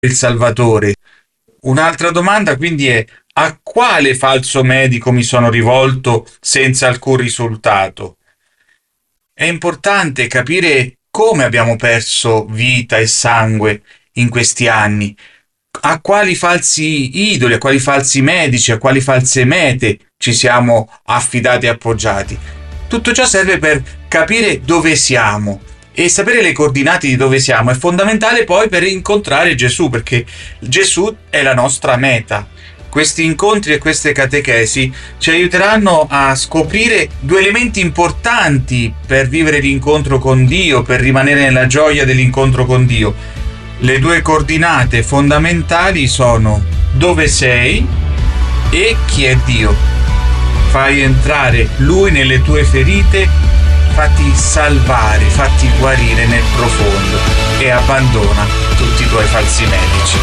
il Salvatore. Un'altra domanda quindi è: a quale falso medico mi sono rivolto senza alcun risultato? È importante capire come abbiamo perso vita e sangue in questi anni, a quali falsi idoli, a quali falsi medici, a quali false mete ci siamo affidati e appoggiati. Tutto ciò serve per capire dove siamo, e sapere le coordinate di dove siamo è fondamentale poi per incontrare Gesù, perché Gesù è la nostra meta. Questi incontri e queste catechesi ci aiuteranno a scoprire due elementi importanti per vivere l'incontro con Dio, per rimanere nella gioia dell'incontro con Dio. Le due coordinate fondamentali sono: dove sei e chi è Dio. Fai entrare Lui nelle tue ferite, fatti salvare, fatti guarire nel profondo e abbandona tutti i tuoi falsi medici.